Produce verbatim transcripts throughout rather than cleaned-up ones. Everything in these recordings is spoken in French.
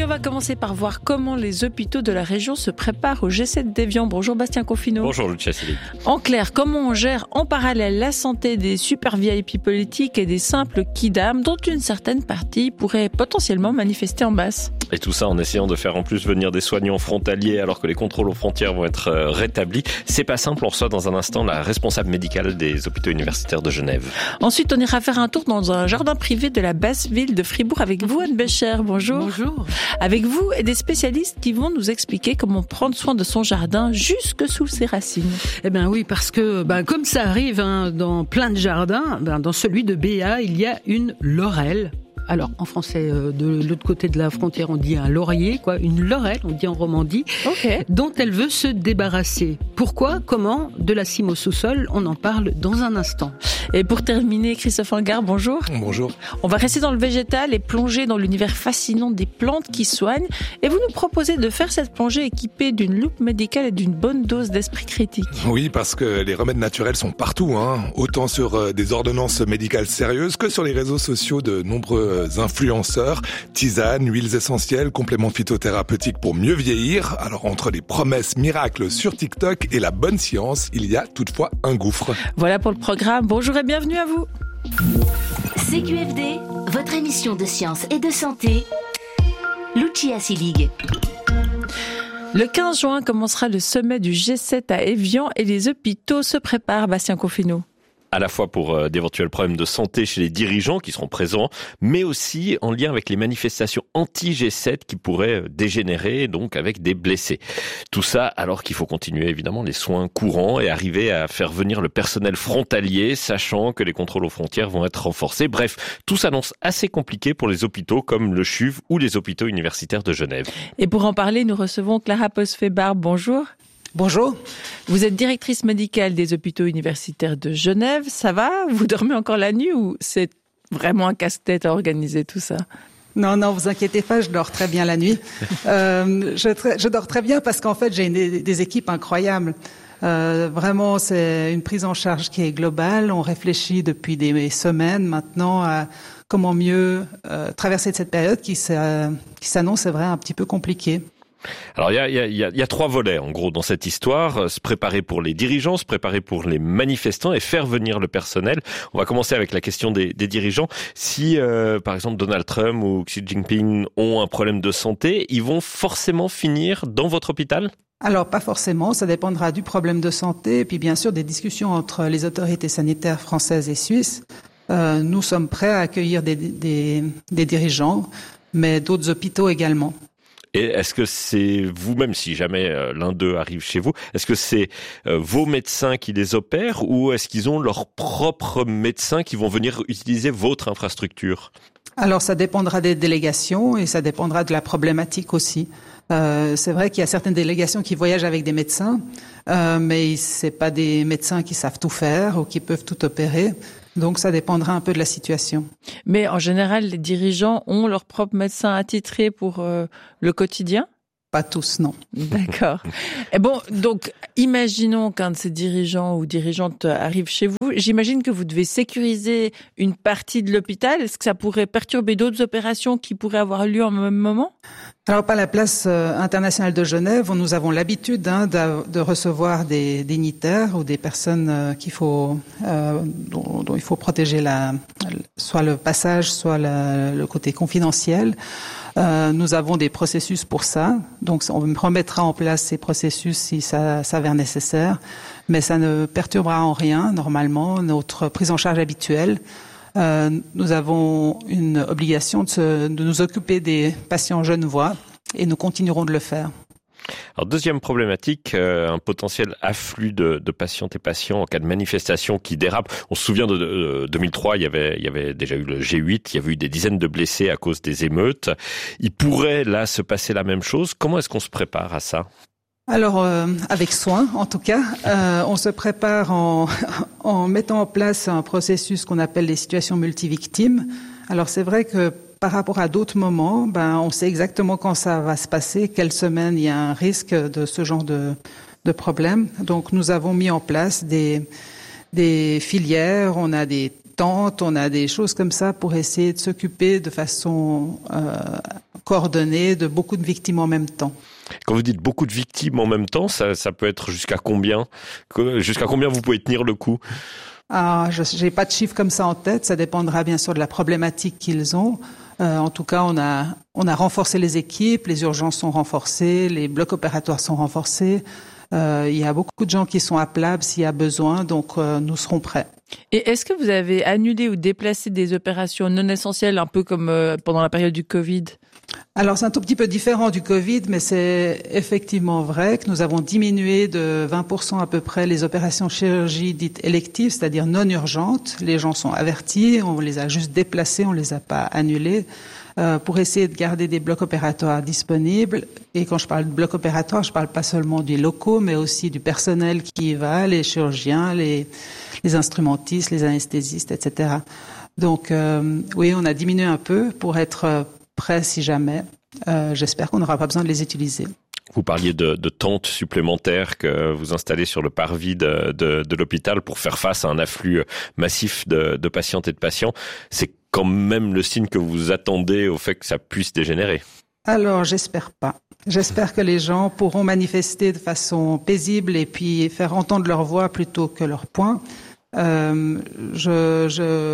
puis on va commencer par voir comment les hôpitaux de la région se préparent au G sept d'Évian. Bonjour Bastien Confineau. Bonjour Lucia Selig. En clair, comment on gère en parallèle la santé des super V I P politiques et des simples kidam dont une certaine partie pourrait potentiellement manifester en masse. Et tout ça en essayant de faire en plus venir des soignants frontaliers alors que les contrôles aux frontières vont être rétablis. C'est pas simple, on reçoit dans un instant la responsable médicale des hôpitaux universitaires de Genève. Ensuite, on ira faire un tour dans un jardin privé de la basse ville de Fribourg avec vous, Anne Bécher. Bonjour. Bonjour. Avec vous et des spécialistes qui vont nous expliquer comment prendre soin de son jardin jusque sous ses racines. Eh bien oui, parce que ben, comme ça arrive hein, dans plein de jardins, ben, dans celui de Béa, il y a une laurelle. Alors, en français, euh, de l'autre côté de la frontière, on dit un laurier, quoi, une laurelle, on dit en Romandie, okay. dont elle veut se débarrasser. Pourquoi, comment, de la cime au sous-sol, on en parle dans un instant. Et pour terminer, Christophe Ingard, bonjour. Bonjour. On va rester dans le végétal et plonger dans l'univers fascinant des plantes qui soignent. Et vous nous proposez de faire cette plongée équipée d'une loupe médicale et d'une bonne dose d'esprit critique. Oui, parce que les remèdes naturels sont partout, hein. Autant sur euh, des ordonnances médicales sérieuses que sur les réseaux sociaux de nombreux influenceurs, tisanes, huiles essentielles, compléments phytothérapeutiques pour mieux vieillir. Alors entre les promesses miracles sur TikTok et la bonne science, il y a toutefois un gouffre. Voilà pour le programme. Bonjour et bienvenue à vous. C Q F D, votre émission de science et de santé. Lucia Selig. Le quinze juin commencera le sommet du G sept à Évian et les hôpitaux se préparent, Bastien Confineau. À la fois pour euh, d'éventuels problèmes de santé chez les dirigeants qui seront présents, mais aussi en lien avec les manifestations anti-G sept qui pourraient euh, dégénérer, donc avec des blessés. Tout ça alors qu'il faut continuer évidemment les soins courants et arriver à faire venir le personnel frontalier, sachant que les contrôles aux frontières vont être renforcés. Bref, tout s'annonce assez compliqué pour les hôpitaux comme le CHUV ou les hôpitaux universitaires de Genève. Et pour en parler, nous recevons Clara Posfet-Barbe. Bonjour. Bonjour. Vous êtes directrice médicale des hôpitaux universitaires de Genève. Ça va? Vous dormez encore la nuit ou c'est vraiment un casse-tête à organiser tout ça? Non, non, vous inquiétez pas, je dors très bien la nuit. euh, je, je dors très bien parce qu'en fait, j'ai une, des équipes incroyables. Euh, vraiment, c'est une prise en charge qui est globale. On réfléchit depuis des semaines maintenant à comment mieux euh, traverser cette période qui, qui s'annonce, c'est vrai, un petit peu compliquée. Alors il y a, il y, a, il y a trois volets en gros dans cette histoire, se préparer pour les dirigeants, se préparer pour les manifestants et faire venir le personnel. On va commencer avec la question des, des dirigeants. Si euh, par exemple Donald Trump ou Xi Jinping ont un problème de santé, ils vont forcément finir dans votre hôpital ? Alors pas forcément, ça dépendra du problème de santé et puis bien sûr des discussions entre les autorités sanitaires françaises et suisses. Euh, nous sommes prêts à accueillir des, des, des dirigeants, mais d'autres hôpitaux également. Et est-ce que c'est vous-même, si jamais euh, l'un d'eux arrive chez vous, est-ce que c'est euh, vos médecins qui les opèrent ou est-ce qu'ils ont leurs propres médecins qui vont venir utiliser votre infrastructure ? Alors ça dépendra des délégations et ça dépendra de la problématique aussi. Euh, c'est vrai qu'il y a certaines délégations qui voyagent avec des médecins, euh, mais c'est pas des médecins qui savent tout faire ou qui peuvent tout opérer. Donc ça dépendra un peu de la situation. Mais en général, les dirigeants ont leur propre médecin attitré pour euh, le quotidien ? Pas tous, non. D'accord. Et bon, donc, imaginons qu'un de ces dirigeants ou dirigeantes arrive chez vous. J'imagine que vous devez sécuriser une partie de l'hôpital. Est-ce que ça pourrait perturber d'autres opérations qui pourraient avoir lieu en même moment ? Alors, par la place euh, internationale de Genève, nous avons l'habitude hein, de, de recevoir des dignitaires ou des personnes euh, qu'il faut, euh, dont, dont il faut protéger la, soit le passage, soit la, le côté confidentiel. Euh, nous avons des processus pour ça, donc on remettra en place ces processus si ça s'avère nécessaire, mais ça ne perturbera en rien normalement notre prise en charge habituelle. Euh, nous avons une obligation de, se, de nous occuper des patients genevois et nous continuerons de le faire. Alors deuxième problématique, euh, un potentiel afflux de, de patientes et patients en cas de manifestation qui dérape. On se souvient de, de deux mille trois, il y avait, il y avait déjà eu le G huit, il y avait eu des dizaines de blessés à cause des émeutes. Il pourrait là se passer la même chose. Comment est-ce qu'on se prépare à ça ? Alors, euh, avec soin, en tout cas, euh, on se prépare en, en mettant en place un processus qu'on appelle les situations multivictimes. Alors, c'est vrai que par rapport à d'autres moments, ben, on sait exactement quand ça va se passer, quelle semaine il y a un risque de ce genre de, de problème. Donc, nous avons mis en place des, des filières, on a des tentes, on a des choses comme ça pour essayer de s'occuper de façon euh, coordonnée de beaucoup de victimes en même temps. Quand vous dites beaucoup de victimes en même temps, ça, ça peut être jusqu'à combien ? Jusqu'à combien vous pouvez tenir le coup ? Ah, je n'ai pas de chiffre comme ça en tête. Ça dépendra bien sûr de la problématique qu'ils ont. Euh, en tout cas, on a, on a renforcé les équipes, les urgences sont renforcées, les blocs opératoires sont renforcés. Euh, il y a beaucoup de gens qui sont appelables s'il y a besoin, donc euh, nous serons prêts. Et est-ce que vous avez annulé ou déplacé des opérations non essentielles, un peu comme euh, pendant la période du Covid ? Alors c'est un tout petit peu différent du Covid, mais c'est effectivement vrai que nous avons diminué de vingt pour cent à peu près les opérations chirurgie dites électives, c'est-à-dire non urgentes. Les gens sont avertis, on les a juste déplacés, on les a pas annulés, euh, pour essayer de garder des blocs opératoires disponibles. Et quand je parle de blocs opératoires, je parle pas seulement des locaux, mais aussi du personnel qui y va, les chirurgiens, les, les instrumentistes, les anesthésistes, et cetera. Donc euh, oui, on a diminué un peu pour être prêt si jamais. Euh, j'espère qu'on n'aura pas besoin de les utiliser. Vous parliez de, de tentes supplémentaires que vous installez sur le parvis de, de, de l'hôpital pour faire face à un afflux massif de, de patientes et de patients. C'est quand même le signe que vous attendez au fait que ça puisse dégénérer. Alors, j'espère pas. J'espère que les gens pourront manifester de façon paisible et puis faire entendre leur voix plutôt que leur poing. Euh, je,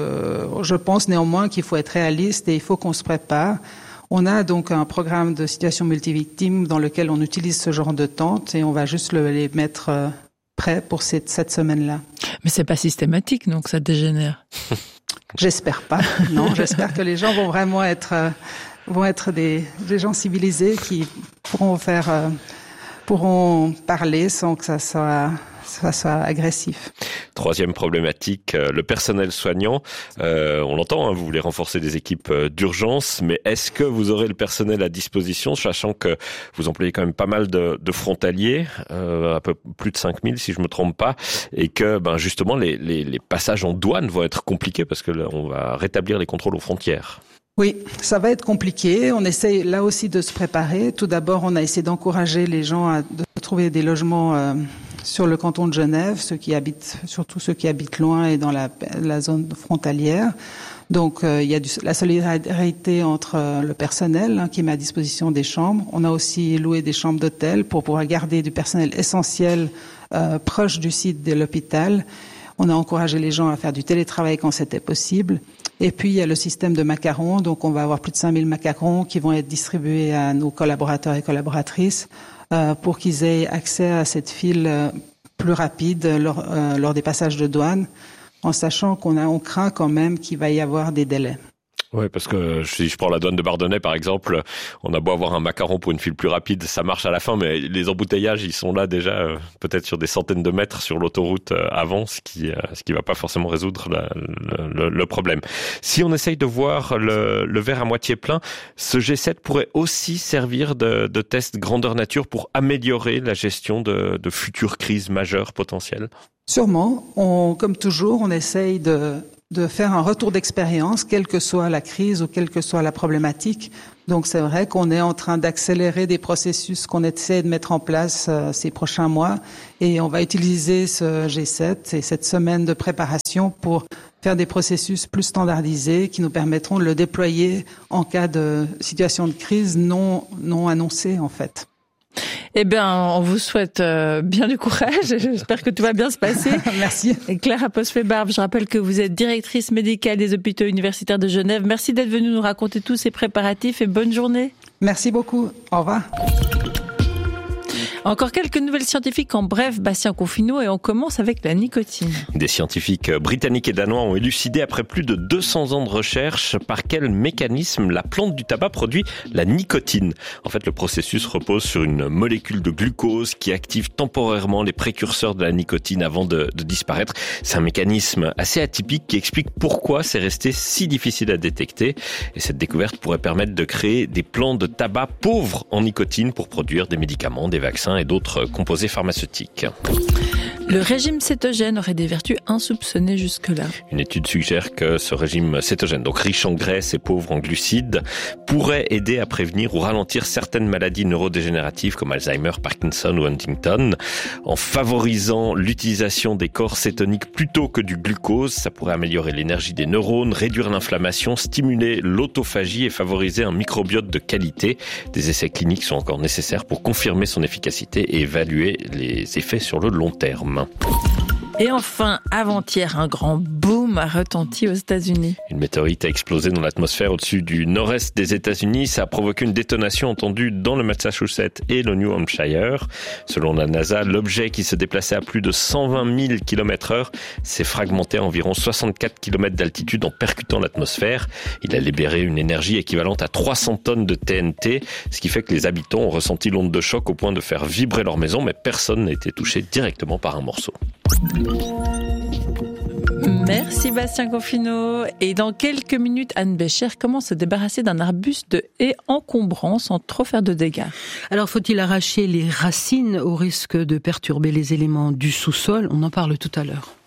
je, je pense néanmoins qu'il faut être réaliste et il faut qu'on se prépare. On a donc un programme de situation multivictime dans lequel on utilise ce genre de tentes et on va juste le, les mettre euh, prêts pour cette, cette semaine-là. Mais c'est pas systématique, donc ça dégénère. J'espère pas. Non, j'espère que les gens vont vraiment être, euh, vont être des, des gens civilisés qui pourront faire, euh, pourront parler sans que ça soit ça soit agressif. Troisième problématique, le personnel soignant. Euh, on l'entend, hein, vous voulez renforcer des équipes d'urgence, mais est-ce que vous aurez le personnel à disposition, sachant que vous employez quand même pas mal de, de frontaliers, euh, un peu plus de cinq mille si je me trompe pas, et que ben justement les, les, les passages en douane vont être compliqués parce que là, on va rétablir les contrôles aux frontières. Oui, ça va être compliqué. On essaye là aussi de se préparer. Tout d'abord, on a essayé d'encourager les gens à de trouver des logements euh, sur le canton de Genève, ceux qui habitent, surtout ceux qui habitent loin et dans la, la zone frontalière. Donc, euh, il y a du, la solidarité entre euh, le personnel hein, qui met à disposition des chambres. On a aussi loué des chambres d'hôtel pour pouvoir garder du personnel essentiel euh, proche du site de l'hôpital. On a encouragé les gens à faire du télétravail quand c'était possible. Et puis, il y a le système de macarons. Donc, on va avoir plus de cinq mille macarons qui vont être distribués à nos collaborateurs et collaboratrices euh, pour qu'ils aient accès à cette file euh, plus rapide lors, euh, lors des passages de douane, en sachant qu'on a, on craint quand même qu'il va y avoir des délais. Oui, parce que si je prends la douane de Bardonnay, par exemple, on a beau avoir un macaron pour une file plus rapide, ça marche à la fin, mais les embouteillages, ils sont là déjà euh, peut-être sur des centaines de mètres sur l'autoroute euh, avant, ce qui euh, ce qui va pas forcément résoudre la, le, le problème. Si on essaye de voir le, le verre à moitié plein, ce G sept pourrait aussi servir de, de test grandeur nature pour améliorer la gestion de, de futures crises majeures potentielles. Sûrement. On, comme toujours, on essaye de de faire un retour d'expérience, quelle que soit la crise ou quelle que soit la problématique. Donc c'est vrai qu'on est en train d'accélérer des processus qu'on essaie de mettre en place euh, ces prochains mois et on va utiliser ce G sept et cette semaine de préparation pour faire des processus plus standardisés qui nous permettront de le déployer en cas de situation de crise non, non annoncée en fait. Eh bien, on vous souhaite euh, bien du courage. J'espère que tout va bien se passer. Merci. Et Claire Aposfet-Barbe, je rappelle que vous êtes directrice médicale des hôpitaux universitaires de Genève. Merci d'être venue nous raconter tous ces préparatifs et bonne journée. Merci beaucoup. Au revoir. Encore quelques nouvelles scientifiques en bref, Bastien Confineau, et on commence avec la nicotine. Des scientifiques britanniques et danois ont élucidé après plus de deux cents ans de recherche par quel mécanisme la plante du tabac produit la nicotine. En fait, le processus repose sur une molécule de glucose qui active temporairement les précurseurs de la nicotine avant de, de disparaître. C'est un mécanisme assez atypique qui explique pourquoi c'est resté si difficile à détecter. Et cette découverte pourrait permettre de créer des plantes de tabac pauvres en nicotine pour produire des médicaments, des vaccins et d'autres composés pharmaceutiques. Le régime cétogène aurait des vertus insoupçonnées jusque-là. Une étude suggère que ce régime cétogène, donc riche en graisse et pauvre en glucides, pourrait aider à prévenir ou ralentir certaines maladies neurodégénératives comme Alzheimer, Parkinson ou Huntington. En favorisant l'utilisation des corps cétoniques plutôt que du glucose, ça pourrait améliorer l'énergie des neurones, réduire l'inflammation, stimuler l'autophagie et favoriser un microbiote de qualité. Des essais cliniques sont encore nécessaires pour confirmer son efficacité et évaluer les effets sur le long terme. Et enfin, avant-hier, un grand boom a retenti aux États-Unis. Une météorite a explosé dans l'atmosphère au-dessus du nord-est des États-Unis. Ça a provoqué une détonation entendue dans le Massachusetts et le New Hampshire. Selon la NASA, l'objet qui se déplaçait à plus de cent vingt mille kilomètres heure s'est fragmenté à environ soixante-quatre kilomètres d'altitude en percutant l'atmosphère. Il a libéré une énergie équivalente à trois cents tonnes de T N T, ce qui fait que les habitants ont ressenti l'onde de choc au point de faire vibrer leur maison, mais personne n'a été touché directement par un morceau. Merci Bastien Confino. Et dans quelques minutes, Anne Bécher, comment se débarrasser d'un arbuste de haie encombrant sans trop faire de dégâts? Alors, faut-il arracher les racines au risque de perturber les éléments du sous-sol? On en parle tout à l'heure.